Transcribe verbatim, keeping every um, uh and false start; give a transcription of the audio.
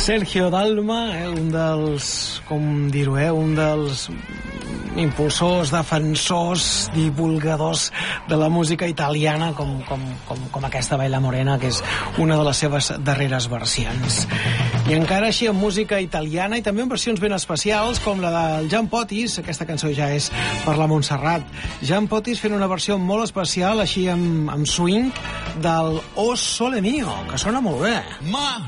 Sergio Dalma, eh, un dels, com dir-ho, eh, un dels impulsors, defensors, divulgadors de la música italiana, com, com, com, com aquesta Baila Morena, que és una de les seves darreres versions. I encara així amb música italiana i també en versions ben especials, com la del Jan Potis. Aquesta cançó ja és per la Montserrat. Jan Potis fent una versió molt especial, així amb, amb swing, del O Sole Mio, que sona molt bé. Ma